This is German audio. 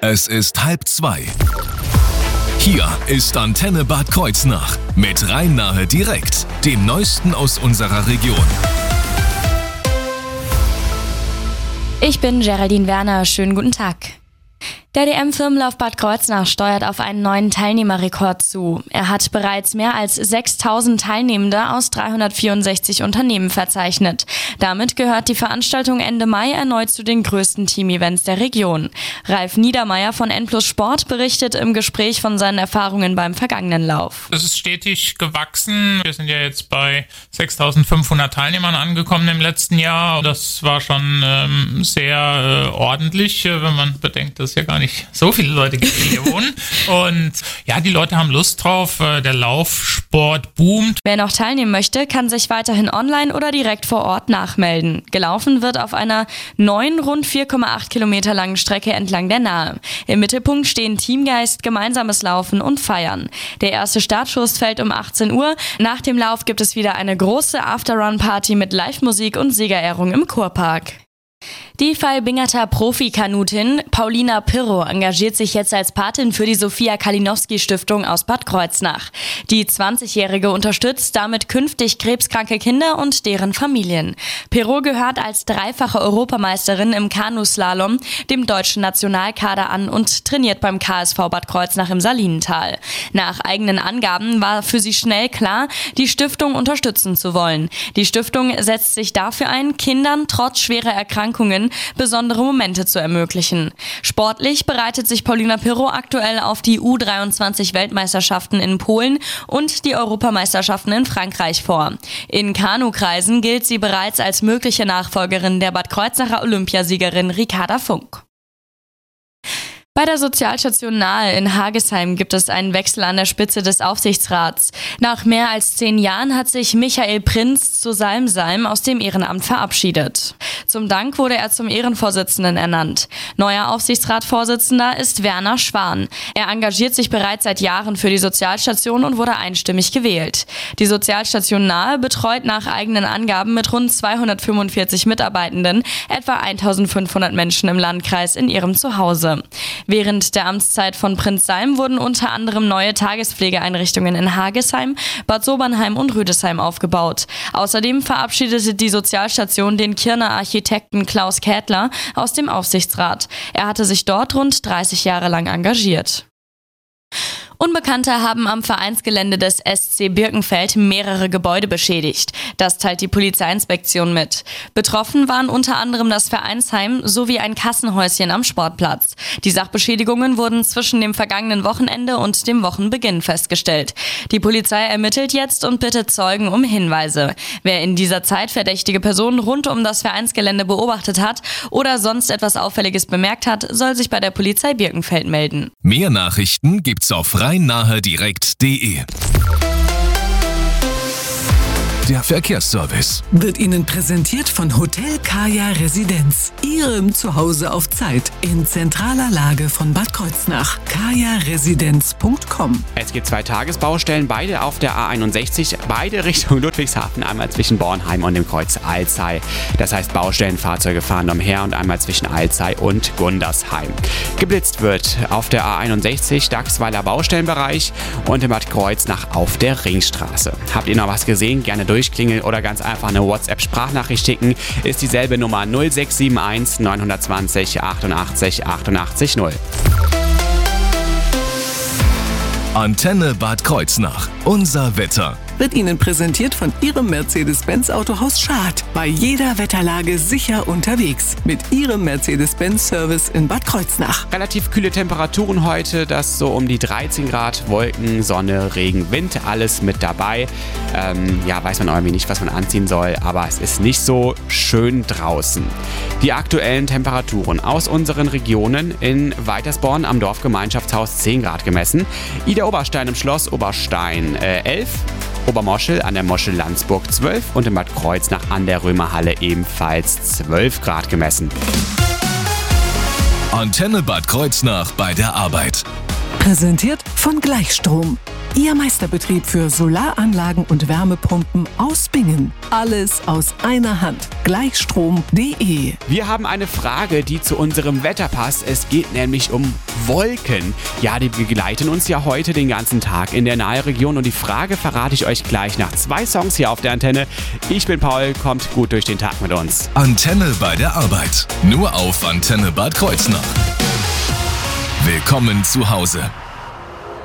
Es ist 1:30. Hier ist Antenne Bad Kreuznach mit Rhein-Nahe direkt, dem Neuesten aus unserer Region. Ich bin Geraldine Werner, schönen guten Tag. Der DM-Firmenlauf Bad Kreuznach steuert auf einen neuen Teilnehmerrekord zu. Er hat bereits mehr als 6.000 Teilnehmende aus 364 Unternehmen verzeichnet. Damit gehört die Veranstaltung Ende Mai erneut zu den größten Team-Events der Region. Ralf Niedermeyer von N+ Sport berichtet im Gespräch von seinen Erfahrungen beim vergangenen Lauf. Es ist stetig gewachsen. Wir sind ja jetzt bei 6.500 Teilnehmern angekommen im letzten Jahr. Das war schon sehr ordentlich, wenn man bedenkt, dass ja gar nicht so viele Leute gibt, die hier wohnen. Und ja, die Leute haben Lust drauf. Der Laufsport boomt. Wer noch teilnehmen möchte, kann sich weiterhin online oder direkt vor Ort nachmelden. Gelaufen wird auf einer neuen, rund 4,8 Kilometer langen Strecke entlang der Nahe. Im Mittelpunkt stehen Teamgeist, gemeinsames Laufen und Feiern. Der erste Startschuss fällt um 18 Uhr. Nach dem Lauf gibt es wieder eine große After-Run-Party mit Live-Musik und Siegerehrung im Kurpark. Die Falbingerter Profikanutin Paulina Pirro engagiert sich jetzt als Patin für die Sophia Kalinowski Stiftung aus Bad Kreuznach. Die 20-Jährige unterstützt damit künftig krebskranke Kinder und deren Familien. Pirro gehört als dreifache Europameisterin im Kanuslalom dem deutschen Nationalkader an und trainiert beim KSV Bad Kreuznach im Salinental. Nach eigenen Angaben war für sie schnell klar, die Stiftung unterstützen zu wollen. Die Stiftung setzt sich dafür ein, Kindern trotz schwerer Erkrankungen besondere Momente zu ermöglichen. Sportlich bereitet sich Paulina Pirro aktuell auf die U23-Weltmeisterschaften in Polen und die Europameisterschaften in Frankreich vor. In Kanukreisen gilt sie bereits als mögliche Nachfolgerin der Bad Kreuznacher Olympiasiegerin Ricarda Funk. Bei der Sozialstation Nahe in Hagesheim gibt es einen Wechsel an der Spitze des Aufsichtsrats. Nach mehr als 10 Jahren hat sich Michael Prinz zu Salm aus dem Ehrenamt verabschiedet. Zum Dank wurde er zum Ehrenvorsitzenden ernannt. Neuer Aufsichtsratsvorsitzender ist Werner Schwan. Er engagiert sich bereits seit Jahren für die Sozialstation und wurde einstimmig gewählt. Die Sozialstation Nahe betreut nach eigenen Angaben mit rund 245 Mitarbeitenden etwa 1.500 Menschen im Landkreis in ihrem Zuhause. Während der Amtszeit von Prinz Salm wurden unter anderem neue Tagespflegeeinrichtungen in Hagesheim, Bad Sobernheim und Rüdesheim aufgebaut. Außerdem verabschiedete die Sozialstation den Kirner Architekten Klaus Kädler aus dem Aufsichtsrat. Er hatte sich dort rund 30 Jahre lang engagiert. Unbekannte haben am Vereinsgelände des SC Birkenfeld mehrere Gebäude beschädigt. Das teilt die Polizeiinspektion mit. Betroffen waren unter anderem das Vereinsheim sowie ein Kassenhäuschen am Sportplatz. Die Sachbeschädigungen wurden zwischen dem vergangenen Wochenende und dem Wochenbeginn festgestellt. Die Polizei ermittelt jetzt und bittet Zeugen um Hinweise. Wer in dieser Zeit verdächtige Personen rund um das Vereinsgelände beobachtet hat oder sonst etwas Auffälliges bemerkt hat, soll sich bei der Polizei Birkenfeld melden. Mehr Nachrichten gibt's auf rhein-nahe-direkt.de. Der Verkehrsservice wird Ihnen präsentiert von Hotel Kaya Residenz, Ihrem Zuhause auf Zeit in zentraler Lage von Bad Kreuznach. kajaresidenz.com. Es gibt 2 Tagesbaustellen, beide auf der A61, beide Richtung Ludwigshafen, einmal zwischen Bornheim und dem Kreuz Alzey. Das heißt, Baustellenfahrzeuge fahren umher und einmal zwischen Alzey und Gundersheim. Geblitzt wird auf der A61 Dachsweiler Baustellenbereich und in Bad Kreuznach auf der Ringstraße. Habt ihr noch was gesehen? Gerne durchklingeln oder ganz einfach eine WhatsApp-Sprachnachricht schicken, ist dieselbe Nummer 0671 920 88 88 0. Antenne Bad Kreuznach. Unser Wetter. Wird Ihnen präsentiert von Ihrem Mercedes-Benz Autohaus Schad. Bei jeder Wetterlage sicher unterwegs. Mit Ihrem Mercedes-Benz-Service in Bad Kreuznach. Relativ kühle Temperaturen heute, das so um die 13 Grad, Wolken, Sonne, Regen, Wind, alles mit dabei. Weiß man irgendwie nicht, was man anziehen soll, aber es ist nicht so schön draußen. Die aktuellen Temperaturen aus unseren Regionen: in Weitersborn am Dorfgemeinschaftshaus 10 Grad gemessen, Ida Oberstein im Schloss Oberstein 11, Obermoschel an der Moschel Landsburg 12 und in Bad Kreuznach an der Römerhalle ebenfalls 12 Grad gemessen. Antenne Bad Kreuznach bei der Arbeit. Präsentiert von Gleichstrom. Ihr Meisterbetrieb für Solaranlagen und Wärmepumpen aus Bingen. Alles aus einer Hand. Gleichstrom.de. Wir haben eine Frage, die zu unserem Wetter passt. Es geht nämlich um Wolken. Ja, die begleiten uns ja heute den ganzen Tag in der Nahregion und die Frage verrate ich euch gleich nach 2 Songs hier auf der Antenne. Ich bin Paul, kommt gut durch den Tag mit uns. Antenne bei der Arbeit. Nur auf Antenne Bad Kreuznach. Willkommen zu Hause.